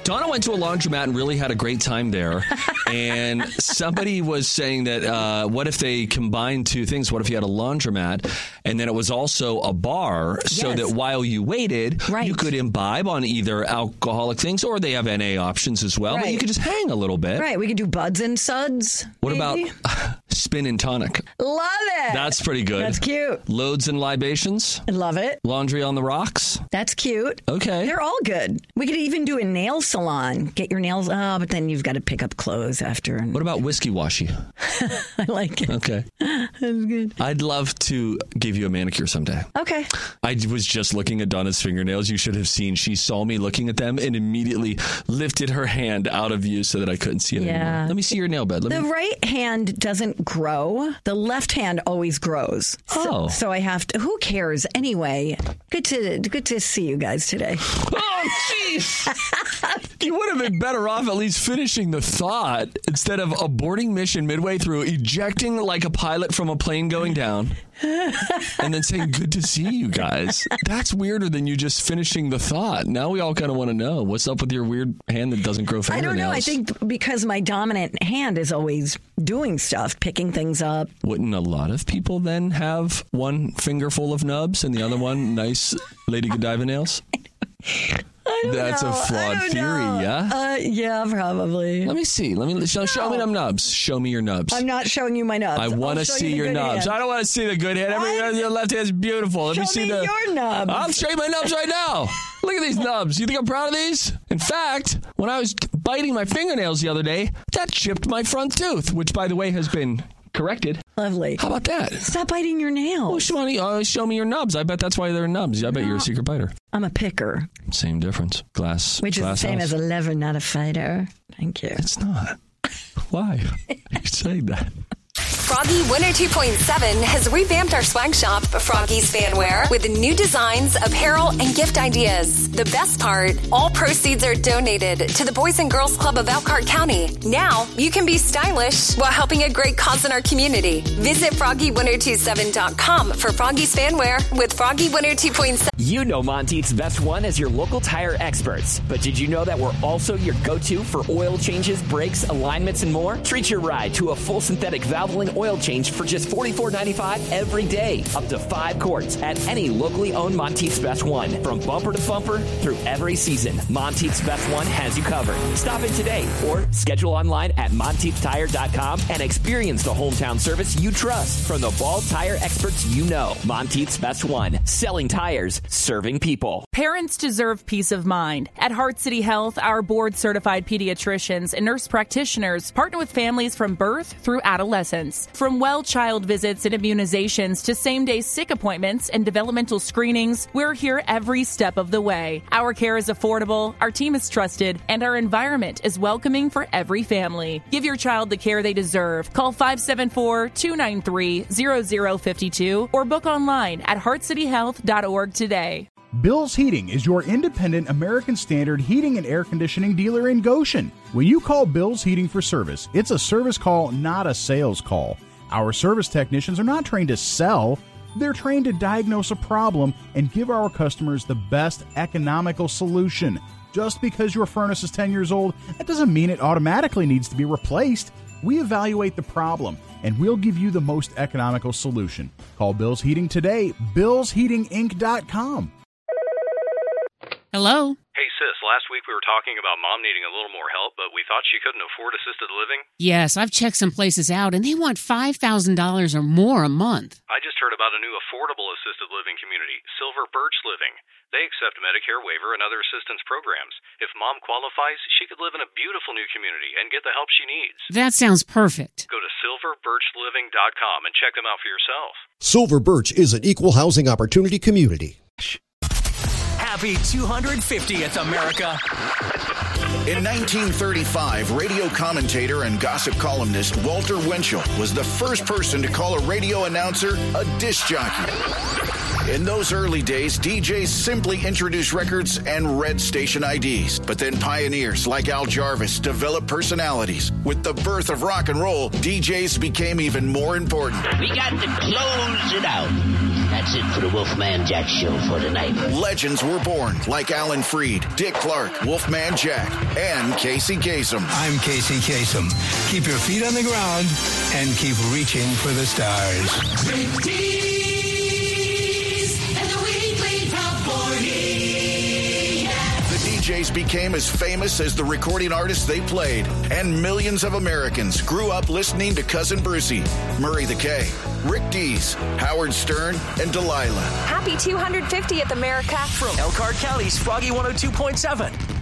Donna went to a laundromat and really had a great time there. And somebody was saying that what if they combined two things? What if you had a laundromat and then it was also a bar so that while you waited, you could imbibe on either alcoholic things or they have NA options as well. But you could just hang a little bit. Right. We could do buds and suds. What about spin and tonic? Love it. That's pretty good. That's cute. Loads and libations? I love it. Laundry on the rocks? That's cute. Okay. They're all good. We could even do a nail salon. Get your nails. Oh, but then you've got to pick up clothes after. And what about whiskey washy? I like it. Okay. That's good. I'd love to give you a manicure someday. Okay. I was just looking at Donna's fingernails. You should have seen. She saw me looking at them and immediately lifted her hand out of view so that I couldn't see it anymore. Let me see your nail bed. The right hand doesn't grow. The left hand always grows. So I have to. Who cares anyway? Good to see you guys today. Oh, jeez. You would have been better off at least finishing the thought instead of aborting mission midway through, ejecting like a pilot from a plane going down, and then saying, good to see you guys. That's weirder than you just finishing the thought. Now we all kind of want to know what's up with your weird hand that doesn't grow fingernails. I don't know. I think because my dominant hand is always doing stuff, picking things up. Wouldn't a lot of people then have one finger full of nubs and the other one nice Lady Godiva nails? That's a flawed theory, yeah? Yeah, probably. Let me see. Show me them nubs. Show me your nubs. I'm not showing you my nubs. I want to see your nubs. Hand. I don't want to see the good hand. Your left hand's beautiful. Let me see your nubs. I'll show you my nubs right now. Look at these nubs. You think I'm proud of these? In fact, when I was biting my fingernails the other day, that chipped my front tooth, which, by the way, has been corrected. Lovely. How about that? Stop biting your nails. Well, show me your nubs. I bet that's why they're nubs. I bet you're a secret biter. I'm a picker. Same difference. Which is the same as a lever, not a fighter. Thank you. It's not. Why? You're saying that. Froggy 102.7 has revamped our swag shop, Froggy's Fanwear, with new designs, apparel, and gift ideas. The best part, all proceeds are donated to the Boys and Girls Club of Elkhart County. Now, you can be stylish while helping a great cause in our community. Visit Froggy1027.com for Froggy's Fanwear with Froggy 102.7. You know Monteith's Best One as your local tire experts. But did you know that we're also your go-to for oil changes, brakes, alignments, and more? Treat your ride to a full synthetic Valvoline oil change for just $44.95 every day. Up to 5 quarts at any locally owned Monteith's Best One. From bumper to bumper through every season, Monteith's Best One has you covered. Stop in today or schedule online at MonteithTire.com and experience the hometown service you trust from the Ball tire experts you know. Monteith's Best One. Selling tires, serving people. Parents deserve peace of mind. At Heart City Health, our board-certified pediatricians and nurse practitioners partner with families from birth through adolescence. From well child visits and immunizations to same-day sick appointments and developmental screenings, we're here every step of the way. Our care is affordable, our team is trusted, and our environment is welcoming for every family. Give your child the care they deserve. Call 574-293-0052 or book online at heartcityhealth.org today. Bill's Heating is your independent American Standard heating and air conditioning dealer in Goshen. When you call Bill's Heating for service, it's a service call, not a sales call. Our service technicians are not trained to sell. They're trained to diagnose a problem and give our customers the best economical solution. Just because your furnace is 10 years old, that doesn't mean it automatically needs to be replaced. We evaluate the problem, and we'll give you the most economical solution. Call Bill's Heating today, billsheatinginc.com. Hello? Hey, sis, last week we were talking about Mom needing a little more help, but we thought she couldn't afford assisted living. Yes, I've checked some places out, and they want $5,000 or more a month. I just heard about a new affordable assisted living community, Silver Birch Living. They accept Medicare waiver and other assistance programs. If Mom qualifies, she could live in a beautiful new community and get the help she needs. That sounds perfect. Go to silverbirchliving.com and check them out for yourself. Silver Birch is an equal housing opportunity community. Happy 250th, America. In 1935, radio commentator and gossip columnist Walter Winchell was the first person to call a radio announcer a disc jockey. In those early days, DJs simply introduced records and read station IDs. But then pioneers like Al Jarvis developed personalities. With the birth of rock and roll, DJs became even more important. We got to close it out. That's That's it for the Wolfman Jack Show for tonight. Legends were born like Alan Freed, Dick Clark, Wolfman Jack, and Casey Kasem. I'm Casey Kasem. Keep your feet on the ground and keep reaching for the stars. DJs became as famous as the recording artists they played, and millions of Americans grew up listening to Cousin Brucey, Murray the K, Rick Dees, Howard Stern, and Delilah. Happy 250th, America. From Elkhart County's Froggy 102.7.